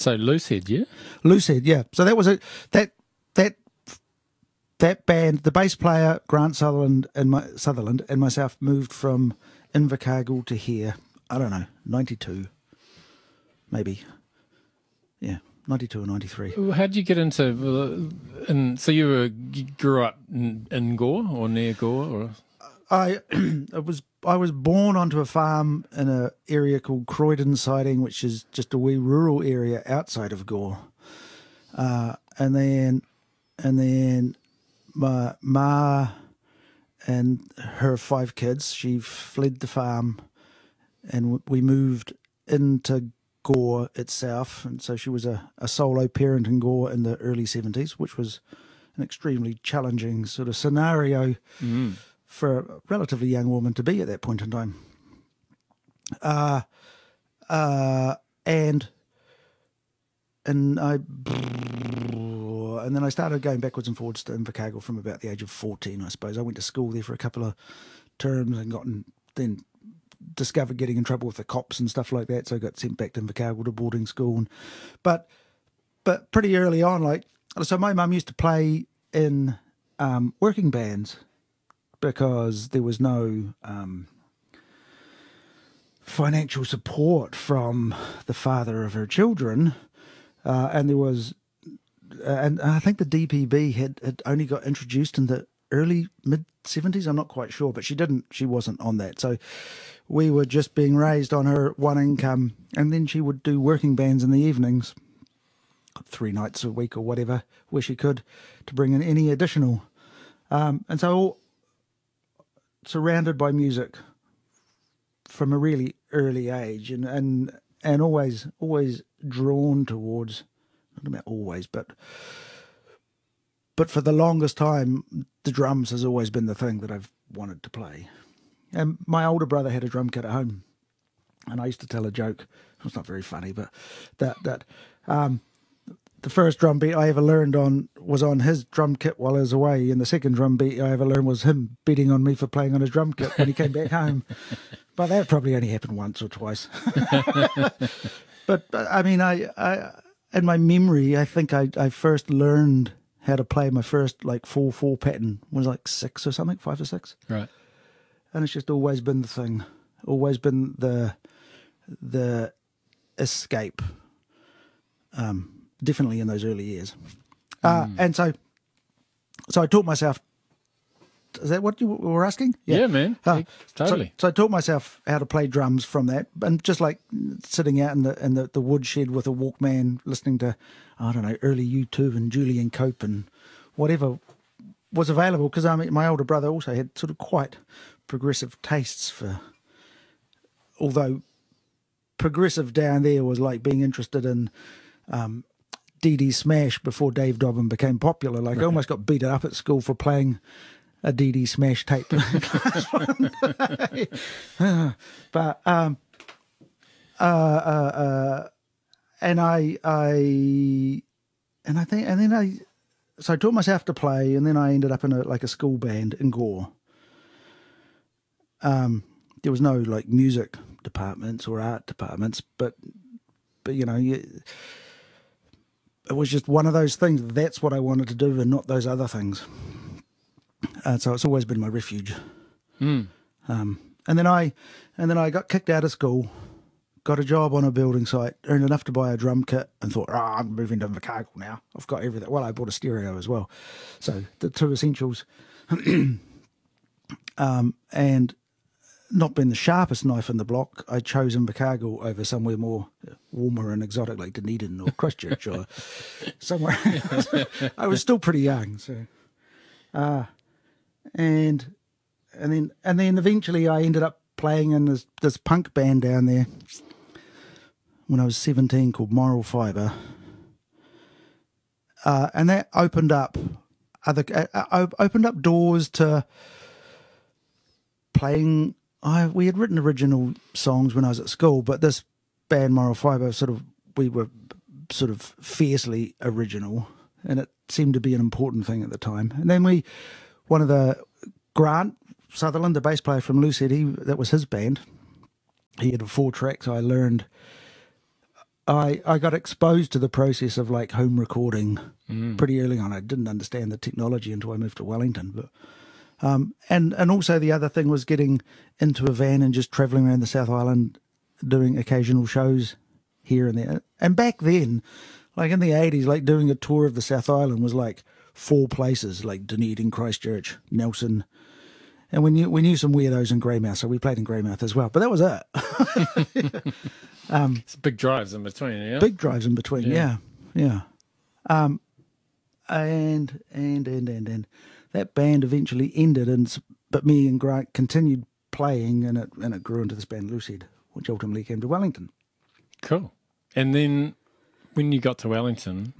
So Loosehead, yeah? Loosehead, yeah. So that was that band. The bass player Grant Sutherland and myself moved from Invercargill to here. I don't know, 92, maybe. Yeah, 92 or 93. How did you get into? So you grew up in Gore or near Gore, or? I was born onto a farm in an area called Croydon Siding, which is just a wee rural area outside of Gore. And then my ma and her 5 kids, she fled the farm, and we moved into Gore itself. And so she was a solo parent in Gore in the early 70s, which was an extremely challenging sort of scenario for a relatively young woman to be at that point in time. And then I started going backwards and forwards to Invercargill from about the age of 14, I suppose. I went to school there for a couple of terms and then discovered getting in trouble with the cops and stuff like that, so I got sent back to Invercargill to boarding school. But pretty early on, so my mum used to play in working bands because there was no financial support from the father of her children, and there was, and I think the DPB had only got introduced in the early mid-70s. I'm not quite sure, but she wasn't on that. So we were just being raised on her one income, and then she would do working bands in the evenings, 3 nights a week or whatever, where she could, to bring in any additional. And so surrounded by music from a really early age, and always drawn towards, not about always, but for the longest time, the drums has always been the thing that I've wanted to play. And my older brother had a drum kit at home, and I used to tell a joke. It's not very funny, but that the first drum beat I ever learned was on his drum kit while I was away, and the second drum beat I ever learned was him beating on me for playing on his drum kit when he came back home. But that probably only happened once or twice. But I mean, I in my memory, I think I first learned how to play my first 4/4 pattern was 6 or something, 5 or 6. Right. And it's just always been the thing, always been the escape. Definitely in those early years. And so I taught myself. Is that what you were asking? Yeah, man. Totally. So I taught myself how to play drums from that, and just sitting out in the woodshed with a Walkman, listening to, I don't know, early U2 and Julian Cope and whatever was available. Because my older brother also had sort of quite progressive tastes for, although progressive down there was like being interested in DD Smash before Dave Dobbin became popular. I almost got beaten up at school for playing a DD Smash tape. But so I taught myself to play, and then I ended up in a school band in Gore. There was no music departments or art departments, but it was just one of those things. That's what I wanted to do, and not those other things. So it's always been my refuge. And then I got kicked out of school, got a job on a building site, earned enough to buy a drum kit, and thought, I'm moving to Invercargill now. I've got everything. Well, I bought a stereo as well. So the 2 essentials. And not being the sharpest knife in the block, I chose Invercargill over somewhere more warmer and exotic like Dunedin or Christchurch or somewhere else. I was still pretty young, so and then eventually I ended up playing in this punk band down there when I was 17 called Moral Fibre, and that opened up doors to playing. We had written original songs when I was at school, but this band Moral Fibre we were sort of fiercely original, and it seemed to be an important thing at the time. And then Grant Sutherland, the bass player from Loosehead, that was his band. He had a 4-track, so I learned I got exposed to the process of like home recording pretty early on. I didn't understand the technology until I moved to Wellington, but and also the other thing was getting into a van and just travelling around the South Island, doing occasional shows here and there. And back then, like in the 80s, like doing a tour of the South Island was like 4 places, like Dunedin, Christchurch, Nelson. And we knew some weirdos in Greymouth, so we played in Greymouth as well. But that was it. It's big drives in between, yeah? Big drives in between, yeah. And that band eventually ended, but me and Grant continued playing, and it grew into this band Lucid, which ultimately came to Wellington. Cool. And then when you got to Wellington,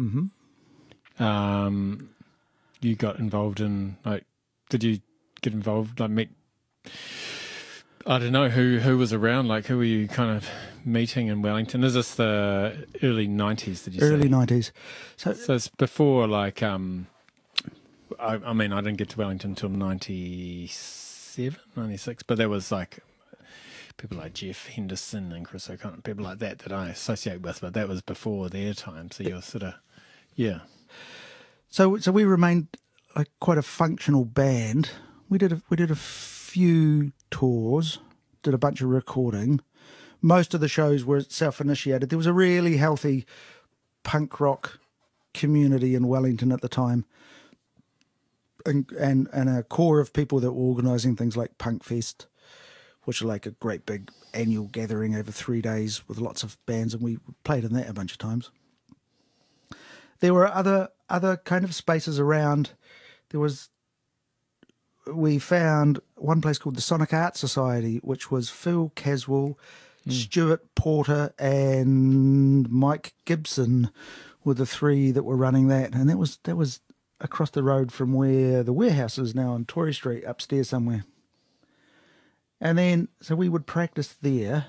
you got involved in, like, did you get involved, like, meet, I don't know, who was around, like, who were you kind of meeting in Wellington? Is this the early 90s, did you say? Early 90s. So it's before, like, I mean, I didn't get to Wellington until 97, 96, but there was, like, people like Jeff Henderson and Chris O'Connor, people like that I associate with, but that was before their time, so you're sort of, yeah. So we remained like quite a functional band. We did a few tours, did a bunch of recording. Most of the shows were self-initiated. There was a really healthy punk rock community in Wellington at the time, and a core of people that were organising things like Punk Fest, which are like a great big annual gathering over 3 days with lots of bands, and we played in that a bunch of times. There were other kind of spaces around. We found one place called the Sonic Art Society, which was Phil Caswell, Stuart Porter, and Mike Gibson were the 3 that were running that. And that was across the road from where the warehouse is now on Tory Street, upstairs somewhere. And then, so we would practice there.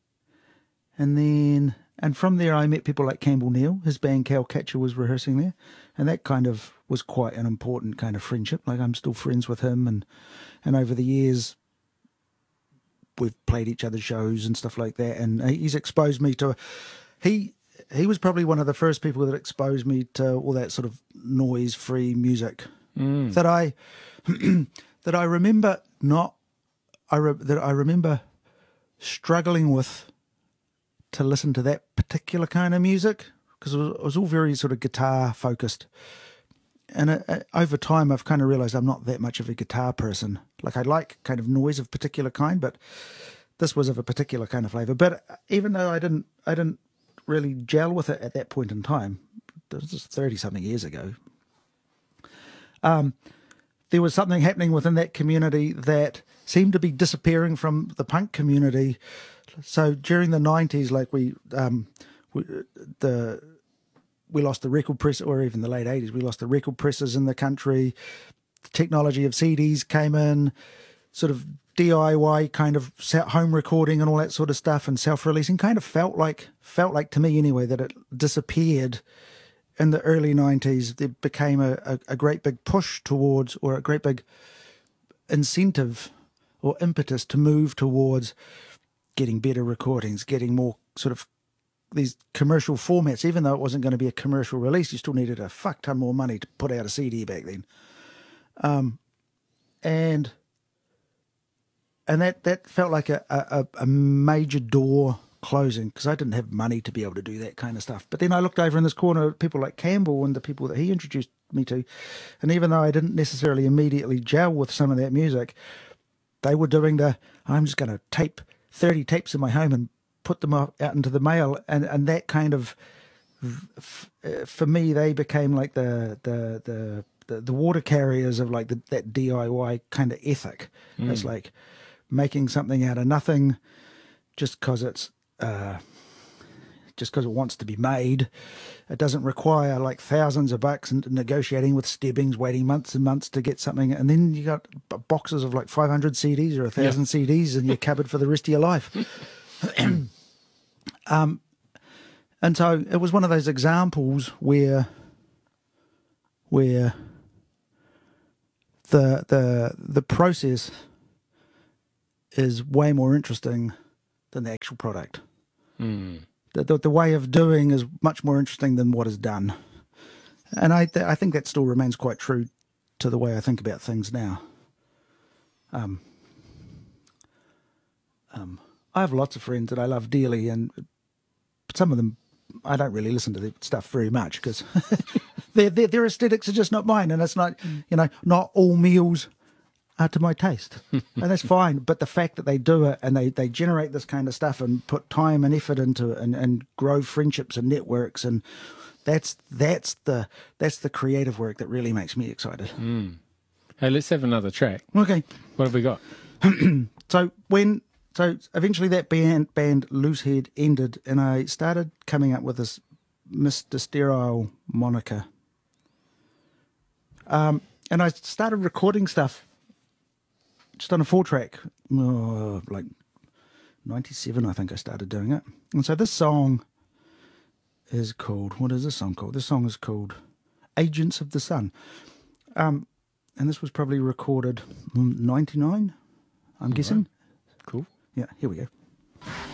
And from there I met people like Campbell Neal. His band Cowcatcher was rehearsing there. And that kind of was quite an important kind of friendship. Like, I'm still friends with him. And over the years, we've played each other's shows and stuff like that. And he's exposed me to... He was probably one of the first people that exposed me to all that sort of noise-free music that I remember not... I remember struggling with to listen to that particular kind of music, because it was all very sort of guitar focused. And over time, I've kind of realized I'm not that much of a guitar person. Like, I like kind of noise of particular kind, but this was of a particular kind of flavor. But even though I didn't really gel with it at that point in time, this was 30-something years ago, there was something happening within that community that seemed to be disappearing from the punk community. So during the 90s, like we lost the record press, or even the late 80s, we lost the record presses in the country. The technology of CDs came in, sort of DIY kind of home recording and all that sort of stuff, and self-releasing kind of felt like to me anyway that it disappeared in the early 90s. There became a great big push towards, or a great big incentive or impetus to move towards getting better recordings, getting more sort of these commercial formats. Even though it wasn't going to be a commercial release, you still needed a fuck ton more money to put out a CD back then. And that felt like a major door closing, because I didn't have money to be able to do that kind of stuff. But then I looked over in this corner at people like Campbell and the people that he introduced me to, and even though I didn't necessarily immediately gel with some of that music, they were doing I'm just going to tape 30 tapes in my home and put them out into the mail, and that kind of, for me, they became like the water carriers of like that DIY kind of ethic. It's like making something out of nothing just because it wants to be made. It doesn't require like thousands of bucks and negotiating with Stebbings, waiting months and months to get something. And then you got boxes of like 500 CDs or 1,000 CDs in your cupboard for the rest of your life. And so it was one of those examples where the process is way more interesting than the actual product. the way of doing is much more interesting than what is done. And I think that still remains quite true to the way I think about things now. I have lots of friends that I love dearly, and some of them I don't really listen to their stuff very much because their aesthetics are just not mine, and it's not not all meals are to my taste, and that's fine. But the fact that they do it and they generate this kind of stuff and put time and effort into it and grow friendships and networks, and that's the creative work that really makes me excited. Hey, let's have another track. Okay. What have we got? So eventually that band Loosehead ended, and I started coming up with this Mr. Sterile moniker. And I started recording stuff just on a 4-track, like 97, I think I started doing it. And so this song is called, what is this song called? This song is called Agents of the Sun. And this was probably recorded in 99, I'm guessing. Cool. Yeah, here we go.